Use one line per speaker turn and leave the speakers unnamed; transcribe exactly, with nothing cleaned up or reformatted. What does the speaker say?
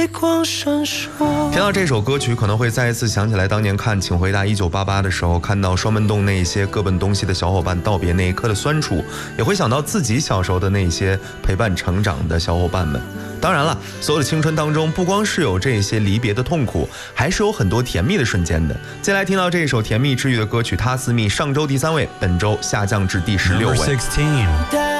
听到这首歌曲，可能会再一次想起来当年看《请回答一九八八》的时候，看到双门洞那些各奔东西的小伙伴道别那一刻的酸楚，也会想到自己小时候的那些陪伴成长的小伙伴们。当然了，所有的青春当中，不光是有这些离别的痛苦，还是有很多甜蜜的瞬间的。接下来听到这首甜蜜治愈的歌曲《他私密》，上周第三位，本周下降至第十六位。